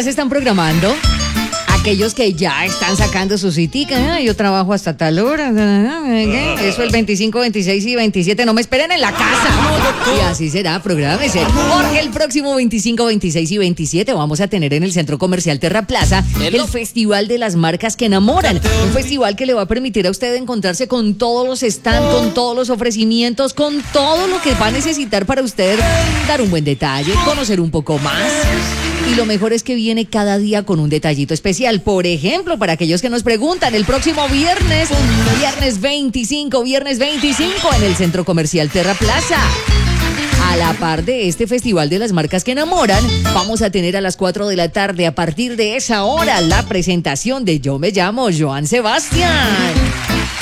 ya se están programando. Aquellos que ya están sacando su citica, yo trabajo hasta tal hora, eso el 25, 26 y 27, no me esperen en la casa. Y así será, prográmese. Porque el próximo 25, 26 y 27 vamos a tener en el Centro Comercial Terra Plaza el Festival de las Marcas que Enamoran. Un festival que le va a permitir a usted encontrarse con todos los stands, con todos los ofrecimientos, con todo lo que va a necesitar para usted dar un buen detalle, conocer un poco más. Y lo mejor es que viene cada día con un detallito especial. Por ejemplo, para aquellos que nos preguntan, el próximo viernes 25 en el Centro Comercial Terra Plaza. A la par de este Festival de las Marcas que Enamoran, vamos a tener a las 4 de la tarde, a partir de esa hora, la presentación de Yo Me Llamo Joan Sebastián.